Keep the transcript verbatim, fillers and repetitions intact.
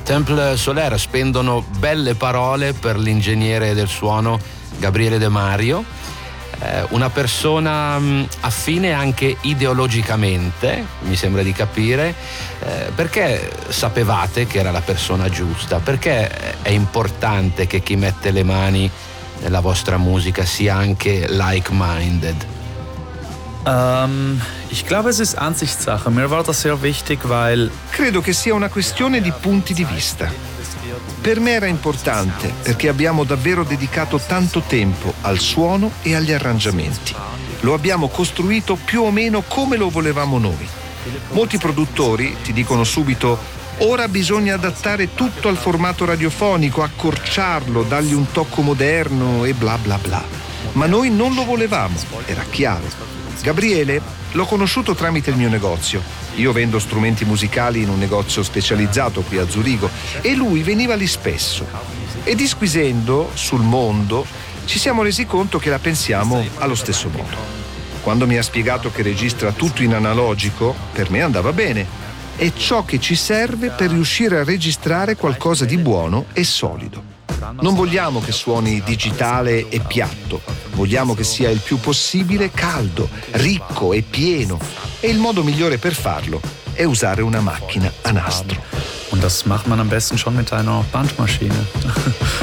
Temple Solaire spendono belle parole per l'ingegnere del suono Gabriele De Mario, eh, una persona mh, affine anche ideologicamente, mi sembra di capire. Eh, perché sapevate che era la persona giusta? Perché è importante che chi mette le mani nella vostra musica sia anche like-minded? Ähm, ich glaube, es ist Ansichtssache. Mir war das sehr wichtig, weil Credo che sia una questione di punti di vista. Per me era importante perché abbiamo davvero dedicato tanto tempo al suono e agli arrangiamenti. Lo abbiamo costruito più o meno come lo volevamo noi. Molti produttori ti dicono subito: ora bisogna adattare tutto al formato radiofonico, accorciarlo, dargli un tocco moderno e bla bla bla. Ma noi non lo volevamo, era chiaro. Gabriele l'ho conosciuto tramite il mio negozio. Io vendo strumenti musicali in un negozio specializzato qui a Zurigo e lui veniva lì spesso. E disquisendo sul mondo ci siamo resi conto che la pensiamo allo stesso modo. Quando mi ha spiegato che registra tutto in analogico, per me andava bene. È ciò che ci serve per riuscire a registrare qualcosa di buono e solido. Non vogliamo che suoni digitale e piatto, vogliamo che sia il più possibile caldo, ricco e pieno. E il modo migliore per farlo è usare una macchina a nastro. und das macht man am besten schon mit einer Bandmaschine.